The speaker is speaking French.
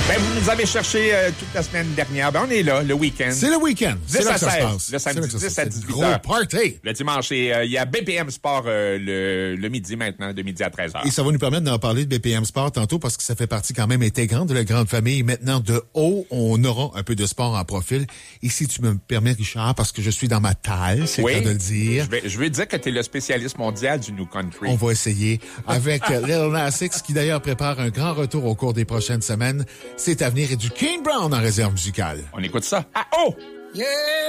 Ben, vous nous avez cherché toute la semaine dernière. Ben, on est là, le week-end. C'est le week-end. 10 à 16. Le samedi 10 à 18 gros heures. party. Le dimanche, il y a BPM Sport le midi maintenant, de midi à 13 heures. Et ça va nous permettre d'en parler de BPM Sport tantôt parce que ça fait partie quand même intégrante de la grande famille. Maintenant, de haut, on aura un peu de sport en profil. Et si tu me permets, Richard, parce que je suis dans ma taille, c'est le cas de le dire. Je veux dire que tu es le spécialiste mondial du New Country. On va essayer. Avec Lil Nas X, qui d'ailleurs prépare un grand retour au cours des prochaines semaines. C'est à venir et du King Brown en réserve musicale. On écoute ça. Ah, oh! Yeah!